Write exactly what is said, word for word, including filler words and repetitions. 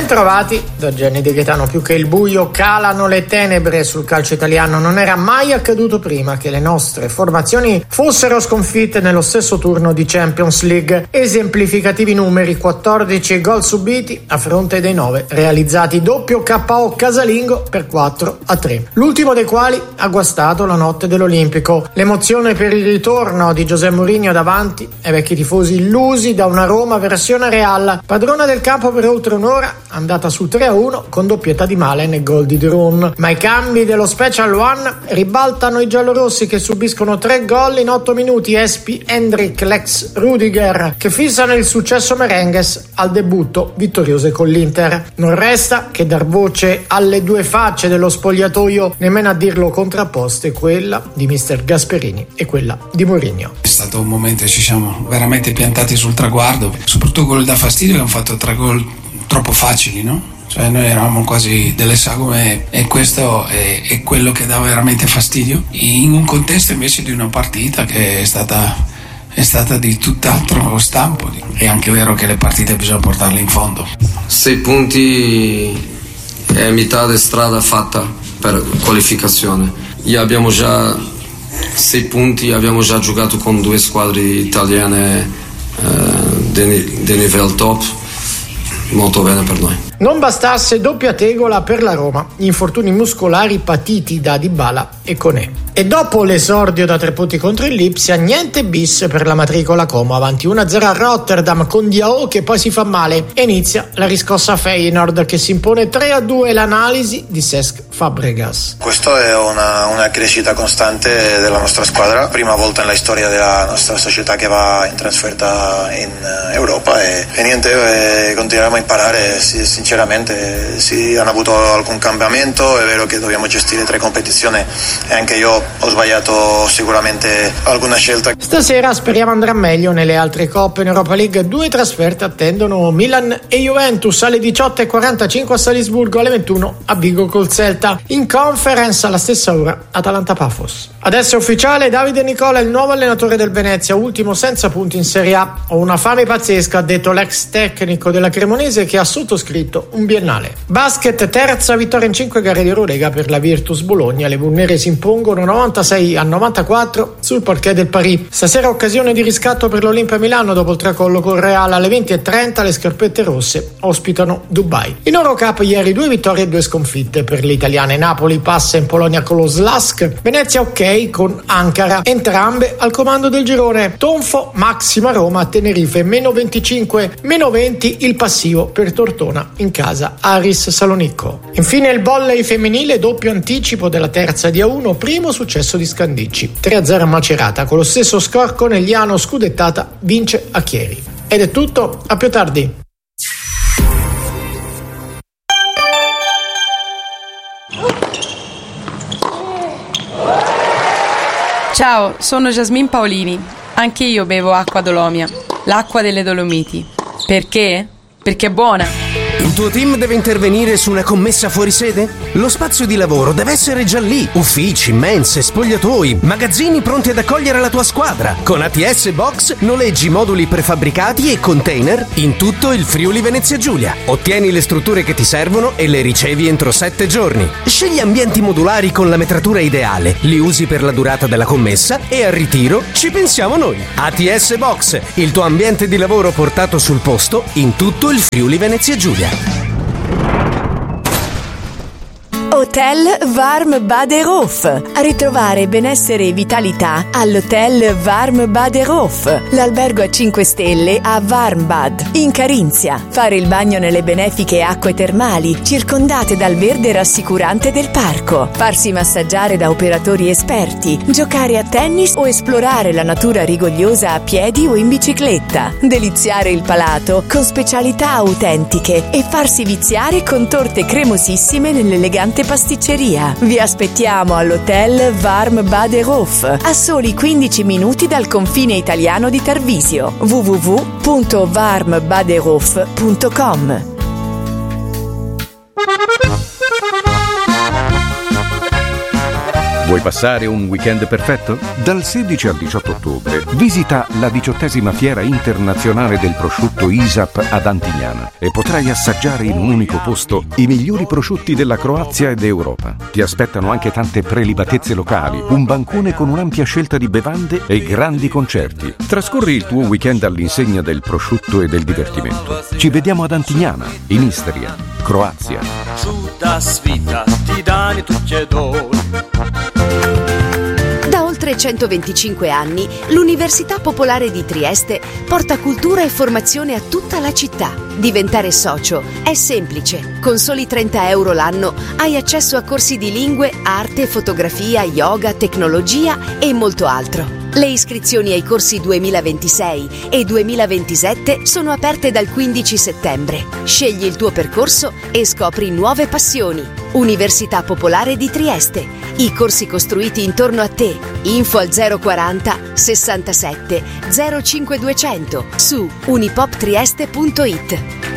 Bentrovati da Gianni De Gaetano. Più che il buio calano le tenebre sul calcio italiano. Non era mai accaduto prima che le nostre formazioni fossero sconfitte nello stesso turno di Champions League. Esemplificativi numeri: quattordici gol subiti a fronte dei nove realizzati, doppio K O casalingo per quattro a tre, l'ultimo dei quali ha guastato la notte dell'Olimpico. L'emozione per il ritorno di José Mourinho davanti ai vecchi tifosi illusi da una Roma versione Real, padrona del campo per oltre un'ora, andata sul tre a uno con doppietta di Malen e gol di De Roon. Ma i cambi dello Special One ribaltano i giallorossi, che subiscono tre gol in otto minuti. Espi, Hendrik, Lex, Rudiger, che fissano il successo merengues al debutto vittoriose con l'Inter. Non resta che dar voce alle due facce dello spogliatoio, nemmeno a dirlo contrapposte, quella di mister Gasperini e quella di Mourinho. È stato un momento, ci siamo veramente piantati sul traguardo, soprattutto quello da fastidio, che hanno fatto tre gol troppo facili, no? Cioè noi eravamo quasi delle sagome, e questo è, è quello che dà veramente fastidio, in un contesto invece di una partita che è stata, è stata di tutt'altro stampo. È anche vero che le partite bisogna portarle in fondo. Sei punti è metà di strada fatta per qualificazione. Io abbiamo già sei punti, abbiamo già giocato con due squadre italiane eh, di, di livello top. Molto bene per noi. Non bastasse doppia tegola per la Roma, gli infortuni muscolari patiti da Dybala e Koné. E dopo l'esordio da tre punti contro il Lipsia, niente bis per la matricola Como, avanti uno a zero a Rotterdam con Diao che poi si fa male, e inizia la riscossa Feyenoord che si impone tre a due. L'analisi di Cesc Fabregas. Questo è una, una crescita costante della nostra squadra, prima volta nella storia della nostra società che va in trasferta in Europa, e, e niente, eh, continueremo a imparare. Sì, sinceramente sì, hanno avuto alcun cambiamento, è vero che dobbiamo gestire tre competizioni e anche io ho sbagliato sicuramente alguna scelta. Stasera speriamo andrà meglio nelle altre coppe. In Europa League due trasferte attendono Milan e Juventus, alle diciotto e quarantacinque a Salisburgo, alle ventuno a Vigo col Celta. In Conference alla stessa ora Atalanta Pafos. Adesso è ufficiale: Davide Nicola è il nuovo allenatore del Venezia, ultimo senza punti in Serie A. Ho una fame pazzesca, ha detto l'ex tecnico della Cremonese, che ha sottoscritto un biennale. Basket, terza vittoria in cinque gare di Eurolega per la Virtus Bologna. Le vulnere si impongono novantasei a novantaquattro sul parquet del Paris. Stasera occasione di riscatto per l'Olimpia Milano dopo il tracollo con Real. Alle venti e trenta le scarpette rosse ospitano Dubai. In Eurocup ieri due vittorie e due sconfitte per le italiane. Napoli passa in Polonia con lo Slask, Venezia ok con Ankara, entrambe al comando del girone. Tonfo, massima Roma a Tenerife, meno venticinque, meno venti il passivo per Tortona in casa Aris Salonicco. Infine il volley femminile, doppio anticipo della terza di A uno, primo successo di Scandicci, tre a zero a Macerata. Con lo stesso score Conegliano scudettata vince a Chieri. Ed è tutto, a più tardi. Ciao, sono Jasmine Paolini. Anche io bevo acqua Dolomia, l'acqua delle Dolomiti. Perché? Perché è buona. Il tuo team deve intervenire su una commessa fuori sede? Lo spazio di lavoro deve essere già lì. Uffici, mense, spogliatoi, magazzini pronti ad accogliere la tua squadra. Con A T S Box noleggi moduli prefabbricati e container in tutto il Friuli Venezia Giulia. Ottieni le strutture che ti servono e le ricevi entro sette giorni. Scegli ambienti modulari con la metratura ideale, li usi per la durata della commessa e al ritiro ci pensiamo noi. A T S Box, il tuo ambiente di lavoro portato sul posto in tutto il Friuli Venezia Giulia. Hotel Warm Badehof. A ritrovare benessere e vitalità all'Hotel Warm Badehof, l'albergo a cinque stelle a Warmbad, in Carinzia. Fare il bagno nelle benefiche acque termali, circondate dal verde rassicurante del parco. Farsi massaggiare da operatori esperti, giocare a tennis o esplorare la natura rigogliosa a piedi o in bicicletta. Deliziare il palato con specialità autentiche e farsi viziare con torte cremosissime nell'elegante pasticceria. Vi aspettiamo all'Hotel Warm Badehof, a soli quindici minuti dal confine italiano di Tarvisio. w w w punto warm badehof punto com. Vuoi passare un weekend perfetto? Dal sedici al diciotto ottobre visita la diciottesima Fiera Internazionale del Prosciutto I S A P ad Antignana e potrai assaggiare in un unico posto i migliori prosciutti della Croazia ed Europa. Ti aspettano anche tante prelibatezze locali, un bancone con un'ampia scelta di bevande e grandi concerti. Trascorri il tuo weekend all'insegna del prosciutto e del divertimento. Ci vediamo ad Antignana, in Istria, Croazia. Da oltre centoventicinque anni, l'Università Popolare di Trieste porta cultura e formazione a tutta la città. Diventare socio è semplice. Con soli trenta euro l'anno hai accesso a corsi di lingue, arte, fotografia, yoga, tecnologia e molto altro. Le iscrizioni ai corsi duemilaventisei e duemilaventisette sono aperte dal quindici settembre. Scegli il tuo percorso e scopri nuove passioni. Università Popolare di Trieste. I corsi costruiti intorno a te. Info al zero quaranta sessantasette zero cinque duecento su unipoptrieste punto it.